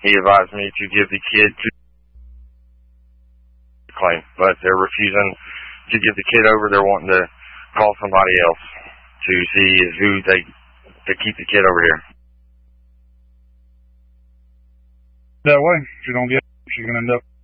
he advised me to give the kid to claim, but they're refusing to give the kid over. They're wanting to call somebody else to see who to keep the kid over here. That way, if you don't get it, you're going to end up